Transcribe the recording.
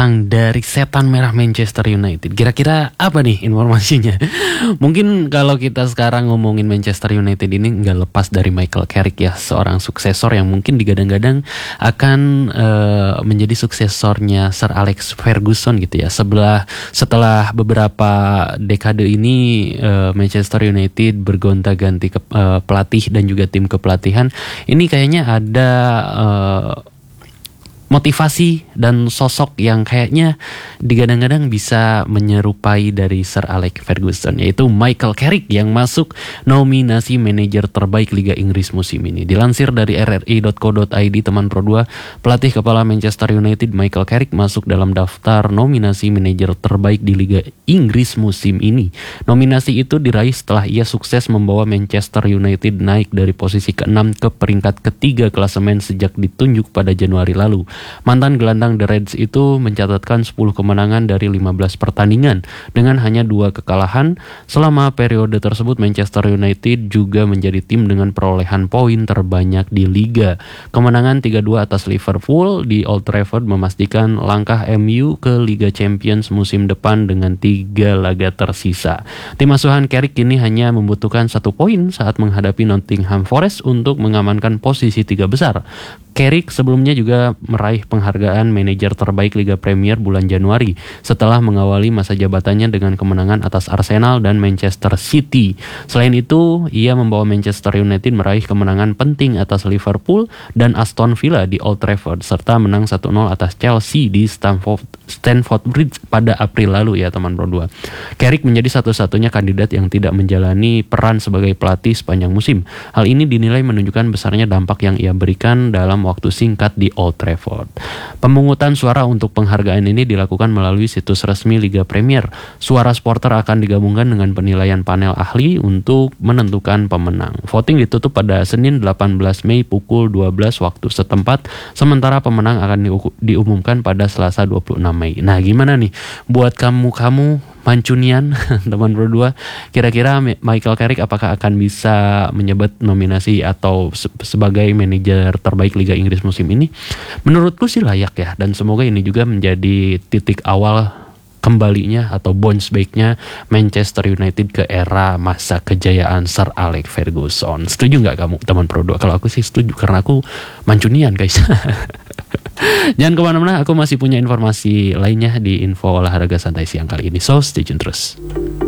datang dari setan merah Manchester United. Kira-kira apa nih informasinya? Mungkin kalau kita sekarang ngomongin Manchester United ini nggak lepas dari Michael Carrick ya, seorang suksesor yang mungkin digadang-gadang akan menjadi suksesornya Sir Alex Ferguson gitu ya. Setelah beberapa dekade ini Manchester United bergonta-ganti pelatih dan juga tim kepelatihan. Ini kayaknya ada motivasi dan sosok yang kayaknya digadang-gadang bisa menyerupai dari Sir Alex Ferguson, yaitu Michael Carrick yang masuk nominasi manajer terbaik Liga Inggris musim ini. Dilansir dari rri.co.id, teman Pro 2, pelatih kepala Manchester United Michael Carrick masuk dalam daftar nominasi manajer terbaik di Liga Inggris musim ini. Nominasi itu diraih setelah ia sukses membawa Manchester United naik dari posisi ke-6 ke peringkat ketiga klasemen sejak ditunjuk pada Januari lalu. Mantan gelandang The Reds itu mencatatkan 10 kemenangan dari 15 pertandingan dengan hanya 2 kekalahan. Selama periode tersebut Manchester United juga menjadi tim dengan perolehan poin terbanyak di liga. Kemenangan 3-2 atas Liverpool di Old Trafford memastikan langkah MU ke Liga Champions musim depan dengan 3 laga tersisa. Tim asuhan Carrick kini hanya membutuhkan 1 poin saat menghadapi Nottingham Forest untuk mengamankan posisi 3 besar. Carrick sebelumnya juga meraih penghargaan manajer terbaik Liga Premier bulan Januari setelah mengawali masa jabatannya dengan kemenangan atas Arsenal dan Manchester City. Selain itu, ia membawa Manchester United meraih kemenangan penting atas Liverpool dan Aston Villa di Old Trafford serta menang 1-0 atas Chelsea di Stamford Bridge pada April lalu ya teman Pro 2. Carrick menjadi satu-satunya kandidat yang tidak menjalani peran sebagai pelatih sepanjang musim. Hal ini dinilai menunjukkan besarnya dampak yang ia berikan dalam waktu singkat di Old Trafford. Pemungutan suara untuk penghargaan ini dilakukan melalui situs resmi Liga Premier. Suara supporter akan digabungkan dengan penilaian panel ahli untuk menentukan pemenang. Voting ditutup pada Senin 18 Mei pukul 12 waktu setempat, sementara pemenang akan diumumkan pada Selasa 26 Mei. Nah, gimana nih buat kamu Mancunian, teman Pro 2, kira-kira Michael Carrick apakah akan bisa menyabet nominasi atau sebagai manajer terbaik Liga Inggris musim ini? Menurutku sih layak ya, dan semoga ini juga menjadi titik awal kembalinya atau bounce back-nya Manchester United ke era masa kejayaan Sir Alex Ferguson. Setuju nggak kamu teman Pro 2? Kalau aku sih setuju karena aku Mancunian guys. Jangan kemana-mana, aku masih punya informasi lainnya di info olahraga santai siang kali ini. So stay tune terus.